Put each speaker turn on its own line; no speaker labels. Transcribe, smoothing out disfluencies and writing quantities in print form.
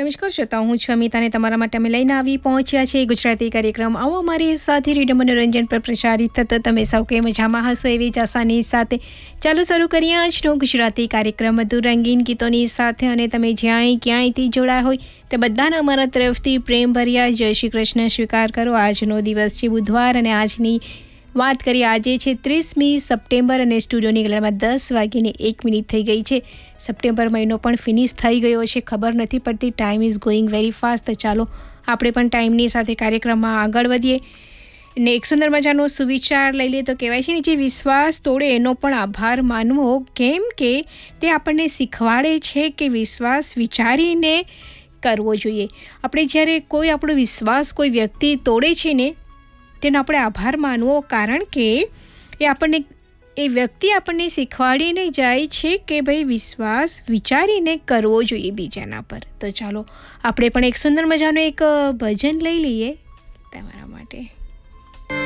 નમસ્કાર શ્રોતાઓ, હું છું અમિતા અને તમારા માટે અમે લઈને આવી પહોંચ્યા છે ગુજરાતી કાર્યક્રમ આવો અમારી સાથે રેડિયો મનોરંજન પર પ્રસારિત થતો. તમે સૌ કંઈ મજામાં હશો એવી જ આશાની સાથે ચાલો શરૂ કરીએ આજનો ગુજરાતી કાર્યક્રમ મધુર રંગીન ગીતોની સાથે. અને તમે જ્યાંય ક્યાંયથી જોડાયા હોય તે બધાને અમારા તરફથી પ્રેમભર્યા જય શ્રી કૃષ્ણ સ્વીકાર કરો. આજનો દિવસ છે બુધવાર અને આજની વાત કરીએ આજે છે 30મી સપ્ટેમ્બર અને સ્ટુડિયોની ગલામાં 10:01 થઈ ગઈ છે. સપ્ટેમ્બર મહિનો પણ ફિનિશ થઈ ગયો છે, ખબર નથી પડતી. Time is going very fast. તો ચાલો આપણે પણ ટાઈમની સાથે કાર્યક્રમમાં આગળ વધીએ ને એક સુંદર મજાનો સુવિચાર લઈ લઈએ. તો કહેવાય છે ને, જે વિશ્વાસ તોડે એનો પણ આભાર માનવો, કેમ કે તે આપણને શીખવાડે છે કે વિશ્વાસ વિચારીને કરવો જોઈએ. આપણે જ્યારે કોઈ આપણો વિશ્વાસ કોઈ વ્યક્તિ તોડે છે ને તેનો આપણે આભાર માનવો, કારણ કે એ વ્યક્તિ આપણને શીખવાડીને જાય છે કે ભાઈ વિશ્વાસ વિચારીને કરવો જોઈએ બીજાના પર. તો ચાલો આપણે પણ એક સુંદર મજાનો એક ભજન લઈ લઈએ તમારા માટે.